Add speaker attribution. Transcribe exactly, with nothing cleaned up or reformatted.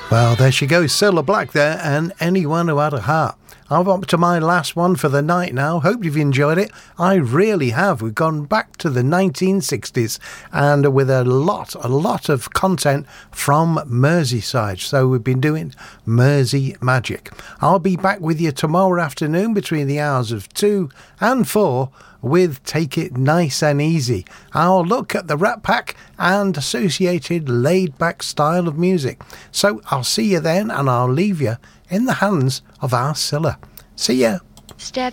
Speaker 1: Well, there she goes, Cilla Black there, and Anyone Who Had a Heart. I'm up to my last one for the night now. Hope you've enjoyed it. I really have. We've gone back to the nineteen sixties and with a lot, a lot of content from Merseyside. So we've been doing Mersey Magic. I'll be back with you tomorrow afternoon between the hours of two and four with Take It Nice and Easy. I'll look at the Rat Pack and associated laid-back style of music. So I'll see you then, and I'll leave you in the hands of our Cilla. See ya.
Speaker 2: Step